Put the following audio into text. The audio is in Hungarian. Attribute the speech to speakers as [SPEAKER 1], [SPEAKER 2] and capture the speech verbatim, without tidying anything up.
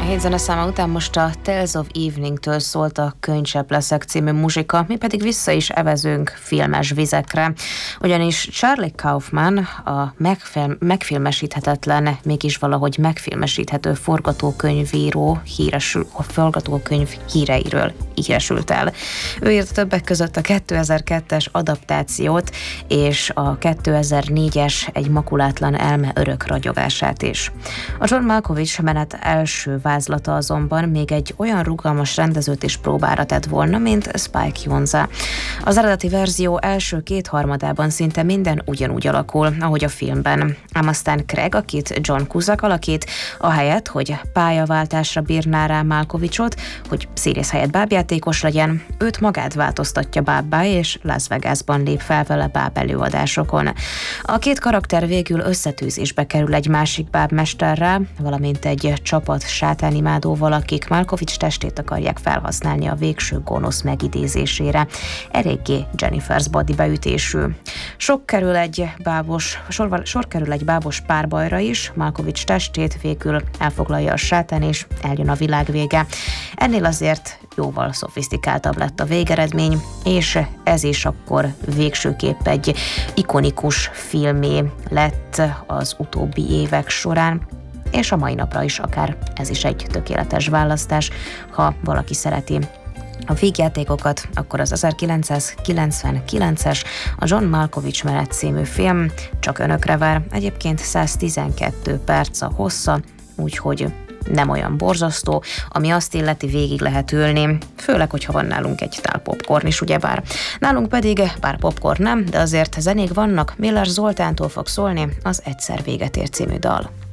[SPEAKER 1] hét zeneszáma után most a Tales of Evening-től szólt a Könycsepleszek című muzsika, mi pedig vissza is evezünk filmes vizekre, ugyanis Charlie Kaufman a megfilm, megfilmesíthetetlen, mégis valahogy megfilmesíthető forgatókönyvíró híresül, a forgatókönyv híreiről híresült el. Ő írt többek között a kétezer-kettes adaptációt és a kétezer-négyes Egy makulátlan elme örök ragyogását is. A John Malkovich menet első vázlata azonban még egy olyan rugalmas rendezőt is próbára tett volna, mint Spike Jonze. Az eredeti verzió első kétharmadában szinte minden ugyanúgy alakul, ahogy a filmben. Ám aztán Craig, akit John Cusack alakít, ahelyett, hogy pályaváltásra bírná rá Malkovichot, hogy színész helyett bábjátékos legyen, őt magát változtatja bábbá, és Las Vegasban lép fel vele báb előadásokon. A két karakter végül összetűzésbe kerül egy másik bábmesterrel, valamint egy csapat sátánimádóval, akik Malkovich testét akarják felhasználni a végső gonosz megidézésére. Eléggé Jennifer's Body beütésű. Sok kerül egy bábos, sor, sor kerül egy bábos párbajra is, Malkovich testét végül elfoglalja a sátán, és eljön a világ vége. Ennél azért jóval szofisztikáltabb lett a végeredmény, és ez is akkor végsőképp egy ikonikus filmé lett az utóbbi évek során, és a mai napra is akár ez is egy tökéletes választás, ha valaki szereti a vígjátékokat, akkor az ezerkilencszázkilencvenkilences a John Malkovich menet című film csak önökre vár. Egyébként száztizenkét perc a hossza, úgyhogy nem olyan borzasztó, ami azt illeti, végig lehet ülni, főleg, hogyha van nálunk egy tál popcorn is, ugyebár. Nálunk pedig, bár popcorn nem, de azért zenék vannak, Miller Zoltántól fog szólni az Egyszer véget ér című dal.